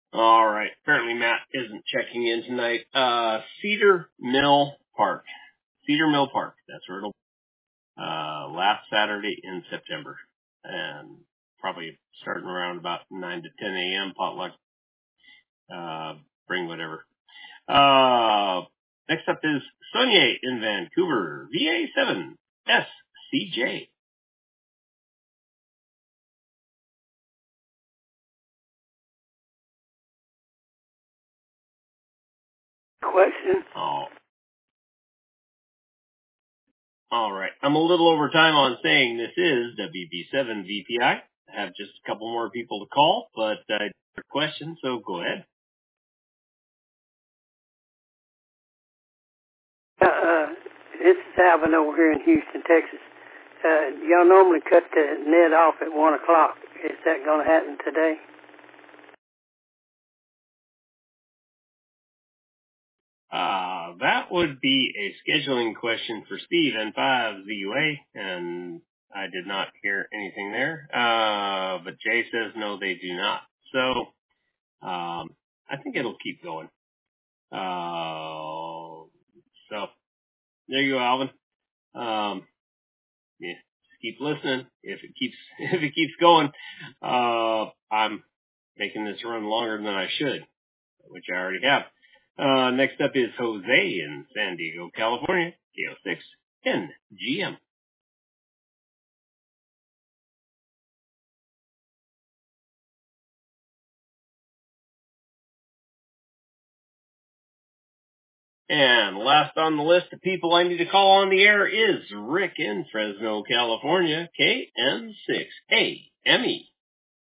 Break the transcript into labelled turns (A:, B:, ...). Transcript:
A: All right. Apparently Matt isn't checking in tonight. Cedar Mill Park. Cedar Mill Park. That's where it'll last Saturday in September. And probably starting around about 9 to 10 a.m. potluck. Bring whatever. Next up is Sonia in Vancouver. VA7 SCJ.
B: Question.
A: Oh. All right. I'm a little over time on saying this is WB7 VPI. I have just a couple more people to call, but I have a question, so go ahead.
B: This is Alvin over here in Houston, Texas. Y'all normally cut the net off at 1 o'clock. Is that going to happen today?
A: That would be a scheduling question for Steve, N5ZUA, and I did not hear anything there. But Jay says no, they do not. So, I think it'll keep going. So there you go, Alvin. Yeah, just keep listening. If it keeps going, I'm making this run longer than I should, which I already have. Next up is Jose in San Diego, California, KO6 NGM. And last on the list of people I need to call on the air is Rick in Fresno, California, KM6AME.